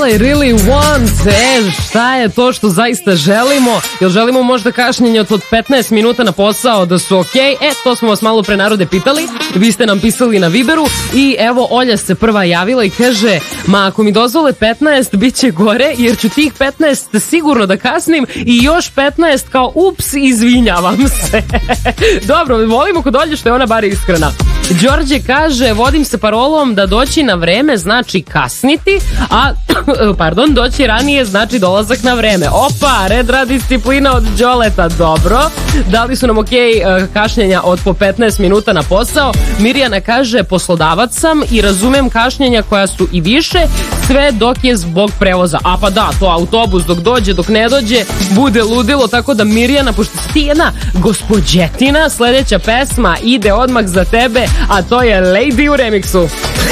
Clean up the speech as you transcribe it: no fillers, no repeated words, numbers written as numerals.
All I really want, šta je to što zaista želimo? Jel želimo možda kašnjenje od 15 minuta na posao da su okej? To smo vas malo pre narode pitali, vi ste nam pisali na Viberu i evo Olja se prva javila i kaže, ma ako mi dozvole 15 bit će gore jer ću tih 15 sigurno da kasnim i još 15 kao ups, izvinjavam se. Dobro, volimo kod Olje što je ona bar iskrena. Đorđe kaže, vodim se parolom da doći na vreme znači kasniti, a doći ranije znači dolazak na vreme. Opa, redra disciplina od Đoleta, dobro. Da li su nam kašnjenja od po 15 minuta na posao? Mirjana kaže, poslodavac sam i razumem kašnjenja koja su i više, sve dok je zbog prevoza. A pa da, to autobus dok dođe, dok ne dođe, bude ludilo, tako da Mirjana, pošto si ti jedna gospođetina, sledeća pesma ide odmah za tebe, a to je Lady u remiksu.